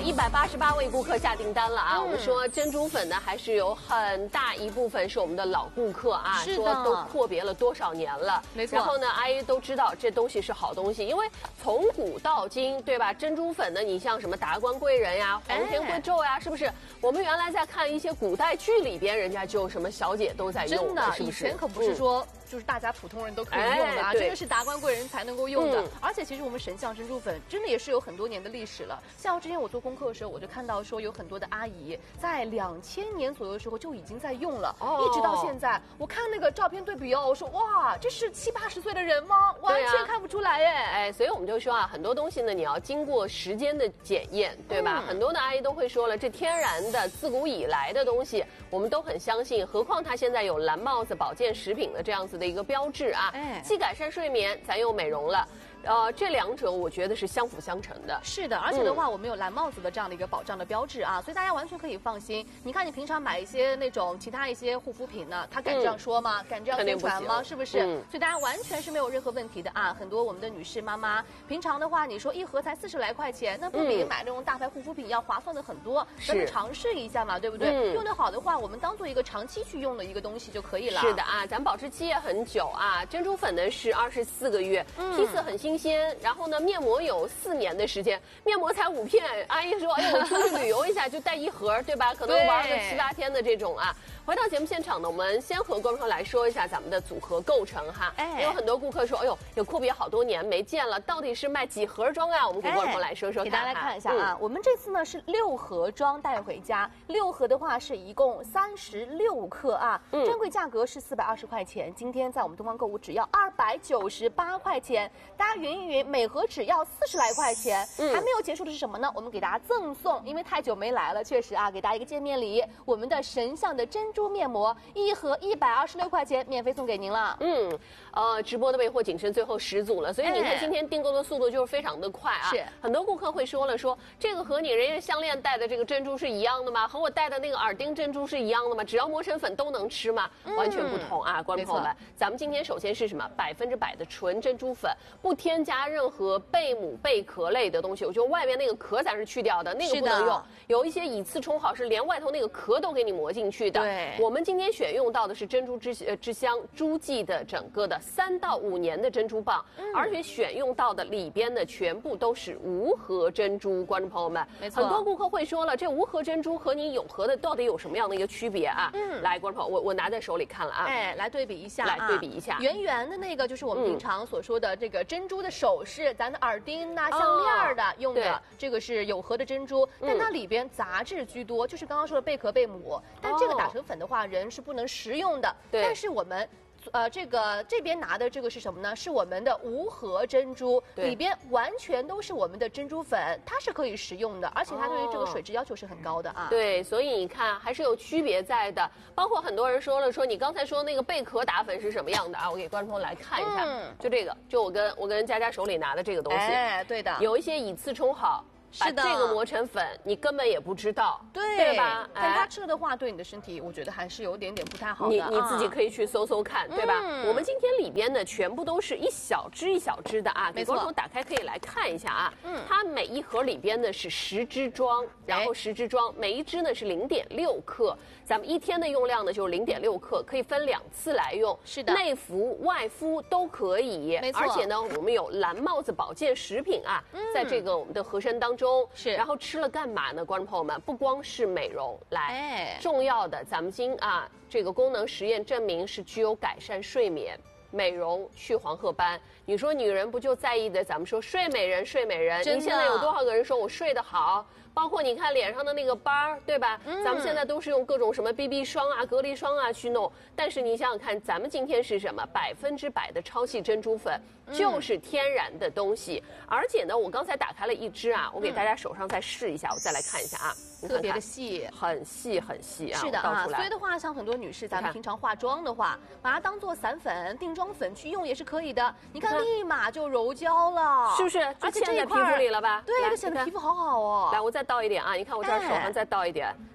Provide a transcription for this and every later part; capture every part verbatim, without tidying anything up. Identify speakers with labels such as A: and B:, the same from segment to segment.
A: 一百八十八位顾客下订单了啊！嗯、我们说珍珠粉呢，还是有很大一部分是我们的老顾客啊，说都阔别了多少年了。
B: 没错。
A: 然后呢，阿姨都知道这东西是好东西，因为从古到今，对吧？珍珠粉呢，你像什么达官贵人呀、皇天贵胄呀，哎、是不是？我们原来在看一些古代剧里边，人家就什么小姐都在用，
B: 真的，
A: 是不是？
B: 以前可不是说。嗯就是大家普通人都可以用的啊，真的是达官贵人才能够用的。嗯、而且其实我们神象珍珠粉真的也是有很多年的历史了。像之前我做功课的时候，我就看到说有很多的阿姨在两千年左右的时候就已经在用了，哦、一直到现在。我看那个照片对比哦，我说哇，这是七八十岁的人吗？完全看不出来耶。
A: 哎，所以我们就说啊，很多东西呢，你要经过时间的检验，对吧？嗯、很多的阿姨都会说了，这天然的、自古以来的东西，我们都很相信。何况它现在有蓝帽子保健食品的这样子的一个标志啊。哎，既改善睡眠，咱又美容了。呃，这两者我觉得是相辅相成的。
B: 是的，而且的话，嗯、我们有蓝帽子的这样的一个保障的标志啊，所以大家完全可以放心。你看，你平常买一些那种其他一些护肤品呢，他敢这样说吗？嗯、敢这样宣传吗？是不是？嗯、所以大家完全是没有任何问题的啊。很多我们的女士妈妈，平常的话，你说一盒才四十来块钱，那不比买那种大牌护肤品要划算的很多。咱们尝试一下嘛，对不对？嗯、用得好的话，我们当做一个长期去用的一个东西就可以了。
A: 是的啊，咱保质期也很久啊。珍珠粉呢是二十四个月，嗯、批次很新鲜，然后呢。面膜有四年的时间，面膜才五片。阿姨说：“哎呦，我出去旅游一下就带一盒，对吧？可能玩个七八天的这种啊。”回到节目现场呢，我们先和观众朋友来说一下咱们的组合构成哈。哎，有很多顾客说：“哎呦，有阔别好多年没见了，到底是卖几盒装啊？”我们给观众朋友来说说看。
B: 给大家来看一下啊，嗯、我们这次呢是六盒装带回家，六盒的话是一共三十六克啊，嗯、专柜价格是四百二十块钱，今天在我们东方购物只要二百九十八块钱，大家匀一匀，每盒只要四十来块钱。嗯、还没有结束的是什么呢？我们给大家赠送，因为太久没来了，确实啊，给大家一个见面礼，我们的神象的珍珠面膜一盒一百二十六块钱，免费送给您了。
A: 嗯，呃，直播的备货仅剩最后十组了，所以你看今天订购的速度就是非常的快啊。是，很多顾客会说了说，这个和你人家项链戴的这个珍珠是一样的吗？和我戴的那个耳钉珍珠是一样的吗？只要磨成粉都能吃吗？嗯、完全不同啊，观众朋友们，咱们今天首先是什么？百分之百的纯珍珠粉，不添加任何贝母贝壳类的东西。我觉得外面那个壳咱是去掉的，那个不能用。有一些以次充好是连外头那个壳都给你磨进去的。对，我们今天选用到的是珍珠之呃之乡珠记的整个的三到五年的珍珠棒，嗯、而且选用到的里边的全部都是无核珍珠。观众朋友们，没错，很多顾客会说了，这无核珍珠和你有核的到底有什么样的一个区别啊？嗯，来，观众朋友，我我拿在手里看了啊，
B: 哎，来对比一下，
A: 来对比一下，
B: 圆圆的那个就是我们平常所说的这个珍珠的首饰，嗯、咱的耳钉呐、项链的、哦、用的，这个是有核的珍珠，但它里边杂质居多，就是刚刚说的贝壳贝母，但这个打成粉的话，人是不能食用的。对，但是我们。呃，这个这边拿的这个是什么呢？是我们的无核珍珠，里边完全都是我们的珍珠粉，它是可以食用的，而且它对于这个水质要求是很高的啊。
A: 对，所以你看还是有区别在的。包括很多人说了，说你刚才说那个贝壳打粉是什么样的啊？我给观众朋友来看一下，嗯、就这个，就我跟我跟佳佳手里拿的这个东西，
B: 哎，对的，
A: 有一些以次充好。把这个磨成粉，你根本也不知道，
B: 对,
A: 对吧？
B: 但它吃的话，对你的身体，我觉得还是有点点不太好的。
A: 你你自己可以去搜搜看，对吧？嗯、我们今天里边呢，全部都是一小支一小支的啊，给观众打开可以来看一下啊。嗯，它每一盒里边呢是十支装，然后十支装，每一支呢是零点六克，咱们一天的用量呢就是零点六克，可以分两次来用。是的，内服外敷都可以。没错，而且呢，我们有蓝帽子保健食品啊，嗯、在这个我们的盒身当中。是，然后吃了干嘛呢？观众朋友们，不光是美容，来，哎、重要的，咱们今啊，这个功能实验证明是具有改善睡眠、美容、去黄褐斑。你说女人不就在意的？咱们说睡美人，睡美人，你现在有多少个人说我睡得好？包括你看脸上的那个斑儿，对吧？嗯、咱们现在都是用各种什么 B B 霜啊、隔离霜啊去弄，但是你想想看，咱们今天是什么？百分之百的超细珍珠粉，嗯、就是天然的东西。而且呢，我刚才打开了一支啊，我给大家手上再试一下，嗯、我再来看一下啊。
B: 特别的细，
A: 很细很细啊！
B: 是的啊，所以的话，像很多女士，咱们平常化妆的话，把它当做散粉、定妆粉去用也是可以的。你看，立马就柔焦了，
A: 是不是？而且这在皮肤里了吧？
B: 对，这显得皮肤好好哦。
A: 来，我再倒一点啊！你看我这儿手上再倒一点，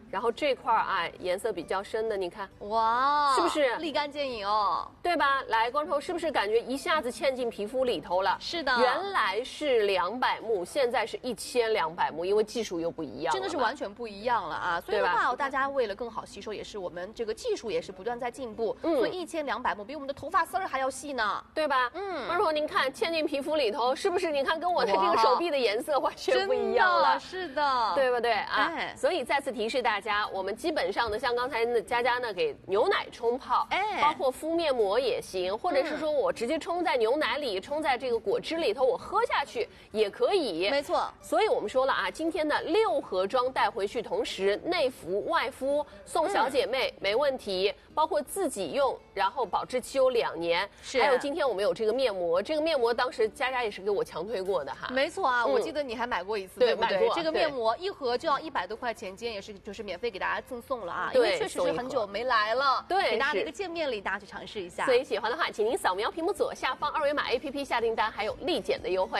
A: 然后这块啊颜色比较深的，你看，
B: 哇，
A: 是不是
B: 立竿见影哦？
A: 对吧？来，光头是不是感觉一下子嵌进皮肤里头了？
B: 是的，
A: 原来是两百目，现在是一千两百目，因为技术又不一样，
B: 真的是完全不一样了啊！所以的话，大家为了更好吸收，也是我们这个技术也是不断在进步。嗯，所以一千两百目比我们的头发丝儿还要细呢，
A: 对吧？嗯，光头您看嵌进皮肤里头，是不是？你看跟我的这个手臂的颜色完全不一样了，
B: 是的，
A: 对不对啊？哎、所以再次提示大家，我们基本上呢，像刚才呢佳佳呢给牛奶冲泡，哎，包括敷面膜也行，或者是说我直接冲在牛奶里，冲在这个果汁里头，我喝下去也可以。
B: 没错。
A: 所以我们说了啊，今天的六盒装带回去，同时内服外敷送小姐妹、嗯、没问题，包括自己用，然后保质期有两年。是。还有今天我们有这个面膜，这个面膜当时佳佳也是给我强推过的哈。
B: 没错啊，嗯、我记得你还买过一次，对不对？这个面膜一盒就要一百多块钱，今天也是就是免费给大家赠送了啊，因为确实是很久没来了，对，给大家的一个见面礼，大家去尝试一下。
A: 所以喜欢的话，请您扫描屏幕左下方二维码 A P P 下订单，还有立减的优惠。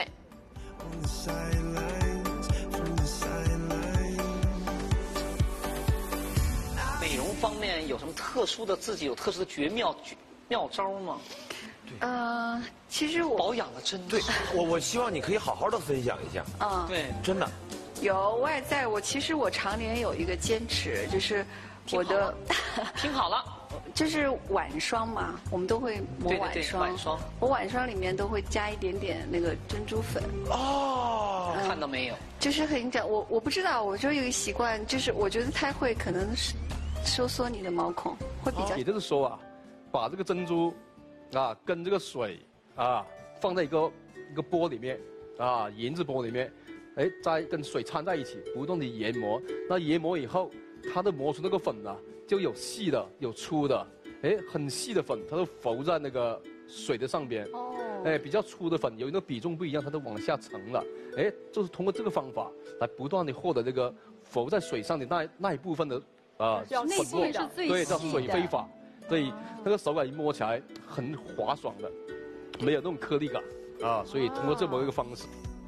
C: 美容方面有什么特殊的自己有特殊的绝妙妙招吗？
D: 呃，其实我
C: 保养的真
E: 对，我我希望你可以好好的分享一下。
D: 嗯，
C: 对，
E: 真的。
D: 有外在，我其实我常年有一个坚持，就是我的
C: 听好了，
D: 就是晚霜嘛，我们都会抹晚霜。
C: 晚霜，
D: 我晚霜里面都会加一点点那个珍珠粉。
C: 哦，嗯、看到没有？
D: 就是很讲，我我不知道，我就有一个习惯，就是我觉得太会可能是收缩你的毛孔，会比较。
F: 也就是说啊，把这个珍珠啊跟这个水啊放在一个一个钵里面啊银子钵里面。哎，再跟水掺在一起，不断的研磨。那研磨以后，它的磨出那个粉呢、啊，就有细的，有粗的。哎，很细的粉，它都浮在那个水的上边。哦。哎，比较粗的粉，由于那个比重不一样，它都往下沉了。哎，就是通过这个方法来不断的获得这个浮在水上的那那一部分的啊
D: 粉末，
F: 对，叫水飞法。所以那个手感一摸起来很滑爽的，没有那种颗粒感啊。所以通过这么一个方式。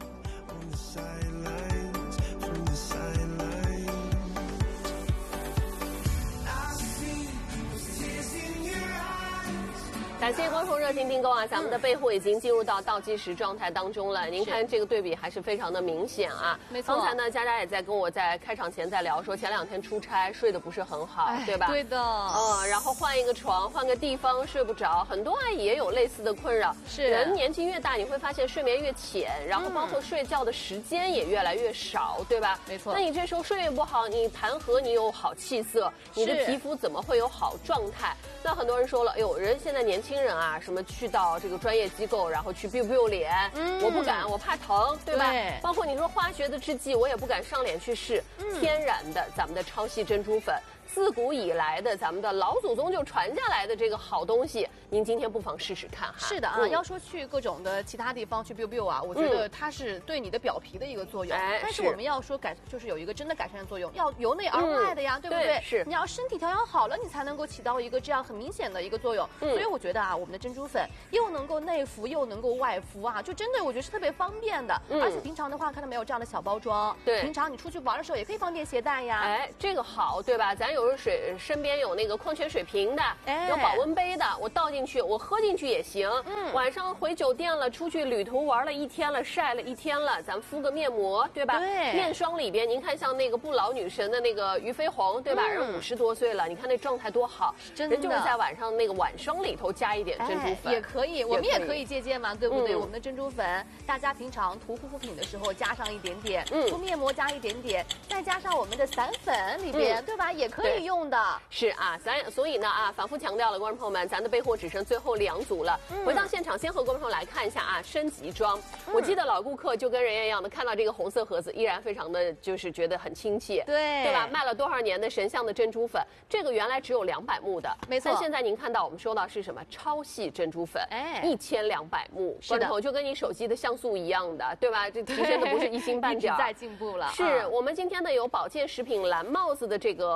A: 感谢光头热情订购啊！咱们的备货已经进入到倒计时状态当中了。您看这个对比还是非常的明显啊。
B: 没错。
A: 刚才呢，佳佳也在跟我在开场前在聊，说前两天出差睡得不是很好，对吧？
B: 对的。
A: 嗯，然后换一个床，换个地方睡不着，很多阿姨也有类似的困扰。
B: 是。
A: 人年纪越大，你会发现睡眠越浅，然后包括睡觉的时间也越来越少，对吧？
B: 没错。
A: 那你这时候睡也不好，你谈何你有好气色？你的皮肤怎么会有好状态？那很多人说了，哎呦，人现在年轻人啊，什么去到这个专业机构，然后去 biu biu 脸，嗯，我不敢，我怕疼，对吧？对。包括你说化学的制剂，我也不敢上脸去试。嗯、天然的，咱们的超细珍珠粉，自古以来的咱们的老祖宗就传下来的这个好东西，您今天不妨试试看哈。
B: 是的啊，嗯、要说去各种的其他地方去 biu biu 啊，我觉得它是对你的表皮的一个作用。哎、嗯，但是我们要说改，就是有一个真的改善的作用，要由内而外的呀，嗯、对不对？
A: 对，是。
B: 你要身体调养好了，你才能够起到一个这样很明显的一个作用。嗯、所以我觉得啊，我们的珍珠粉又能够内服又能够外敷啊，就真的我觉得是特别方便的。嗯、而且平常的话，看到没有这样的小包装，对，平常你出去玩的时候也可以方便携带呀。
A: 哎，这个好，对吧？咱有时候水身边有那个矿泉水瓶的，哎、有保温杯的，我倒进去，我喝进去也行。嗯，晚上回酒店了，出去旅途玩了一天了，晒了一天了，咱们敷个面膜，对吧？对。面霜里边，您看像那个不老女神的那个俞飞鸿，对吧？嗯、人五十多岁了，你看那状态多好，真的。人就是在晚上那个晚霜里头加一点珍珠粉，
B: 哎、也可以，我们也可以借鉴嘛，对不对？嗯、我们的珍珠粉，大家平常涂护肤品的时候加上一点点，嗯，涂面膜加一点点，再加上我们的散粉里边，嗯、对吧？也可以用的。
A: 是啊，咱所以呢啊，反复强调了，观众朋友们，咱的备货只剩最后两组了。嗯、回到现场，先和观众朋友来看一下啊，升级装。嗯、我记得老顾客就跟人家一样的，看到这个红色盒子，依然非常的就是觉得很亲切，
B: 对
A: 对吧？卖了多少年的神象的珍珠粉，这个原来只有两百目的，
B: 没错。
A: 但现在您看到我们说到是什么超细珍珠粉，哎，一千两百目，观众朋友就跟你手机的像素一样的，对吧？这提升的不是一星半点，
B: 一直在进步了。
A: 是、嗯、我们今天呢有保健食品蓝帽子的这个标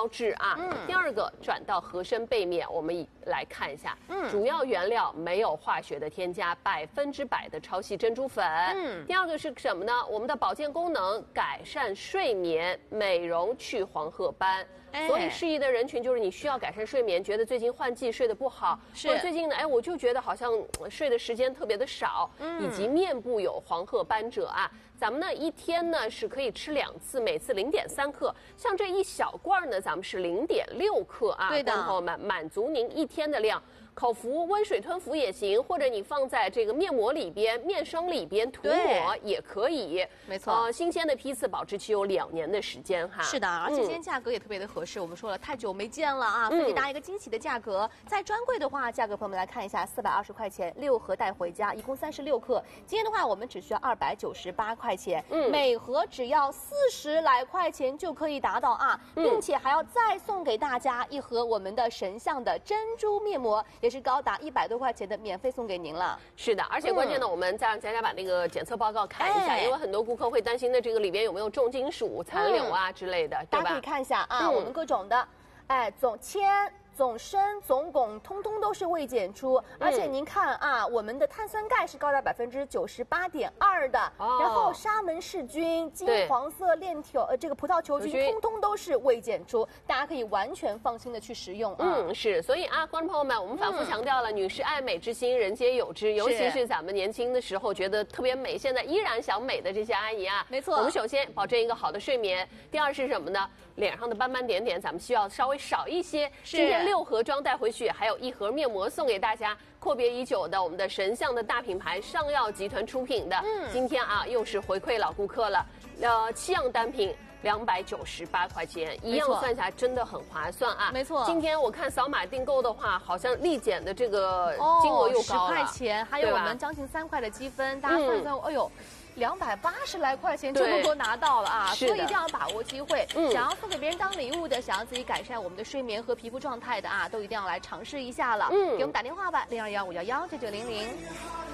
A: 标志啊。嗯。第二个转到盒身背面，我们来看一下，嗯，主要原料没有化学的添加，百分之百的超细珍珠粉。嗯。第二个是什么呢？我们的保健功能，改善睡眠、美容、去黄褐斑。哎、所以适宜的人群就是你需要改善睡眠，觉得最近换季睡得不好，或者最近呢，哎，我就觉得好像睡的时间特别的少，嗯、以及面部有黄褐斑者啊。咱们呢一天呢是可以吃两次，每次零点三克。像这一小罐呢，咱们是零点六克啊。对的，朋友们，满足您一天的量。口服、温水吞服也行，或者你放在这个面膜里边、面霜里边涂抹也可以。
B: 没错，
A: 呃，新鲜的批次保质期有两年的时间哈。
B: 是的，而且今天价格也特别的合适。嗯、我们说了，太久没见了啊，所以给大家一个惊喜的价格。嗯、在专柜的话，价格朋友们来看一下，四百二十块钱，六盒带回家，一共三十六克。今天的话，我们只需要二百九十八块钱，嗯，每盒只要四十来块钱就可以达到啊，并且还要再送给大家一盒我们的神象的珍珠面膜。也是高达一百多块钱的，免费送给您了。
A: 是的，而且关键呢，嗯、我们再让佳佳把那个检测报告看一下，哎、因为很多顾客会担心的这个里边有没有重金属残留啊、嗯、之类的，对吧？
B: 大家可以看一下啊，嗯、我们各种的，哎，总铅。总砷、总汞通通都是未检出，而且您看啊，嗯、我们的碳酸钙是高达百分之九十八点二的，哦、然后沙门氏菌、金黄色链球呃这个葡萄球菌通通都是未检出，大家可以完全放心的去食用啊。
A: 嗯，是，所以啊，观众朋友们，我们反复强调了，嗯、女士爱美之心，人皆有之，尤其是咱们年轻的时候觉得特别美，现在依然想美的这些阿姨啊，
B: 没错，
A: 我们首先保证一个好的睡眠，第二是什么呢？脸上的斑斑点点，咱们需要稍微少一些。今天六盒装带回去，还有一盒面膜送给大家。阔别已久的我们的神象的大品牌上药集团出品的，嗯，今天啊又是回馈老顾客了。呃，七样单品两百九十八块钱，一样算下来真的很划算啊。
B: 没错，
A: 今天我看扫码订购的话，好像立减的这个金额又高了，
B: 十块钱，还有我们将近三块的积分，大家算算，哎呦。两百八十来块钱就能够拿到了啊，所以一定要把握机会。嗯，想要送给别人当礼物的，想要自己改善我们的睡眠和皮肤状态的啊，都一定要来尝试一下了。嗯，给我们打电话吧，零二幺五幺幺九九零零。